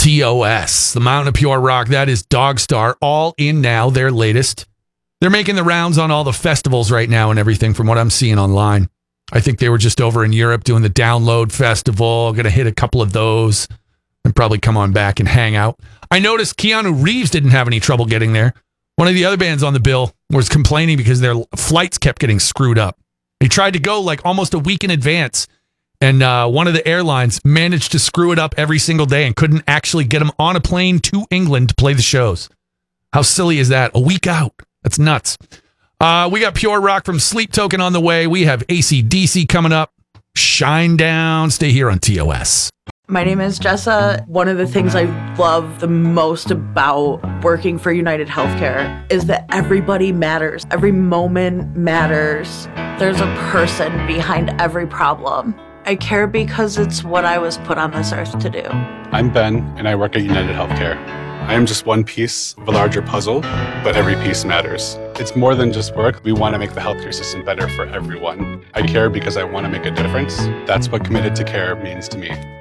TOS, the Mountain of Pure Rock. That is Dogstar, all in now, their latest. They're making the rounds on all the festivals right now and everything from what I'm seeing online. I think they were just over in Europe doing the Download Festival. Going to hit a couple of those and probably come on back and hang out. I noticed Keanu Reeves didn't have any trouble getting there. One of the other bands on the bill was complaining because their flights kept getting screwed up. He tried to go like almost a week in advance, and one of the airlines managed to screw it up every single day and couldn't actually get him on a plane to England to play the shows. How silly is that? A week out. That's nuts. We got Pure Rock from Sleep Token on the way. We have AC/DC coming up. Shine Down. Stay here on TOS. My name is Jessa. One of the things I love the most about working for United Healthcare is that everybody matters. Every moment matters. There's a person behind every problem. I care because it's what I was put on this earth to do. I'm Ben, and I work at United Healthcare. I am just one piece of a larger puzzle, but every piece matters. It's more than just work. We want to make the healthcare system better for everyone. I care because I want to make a difference. That's what committed to care means to me.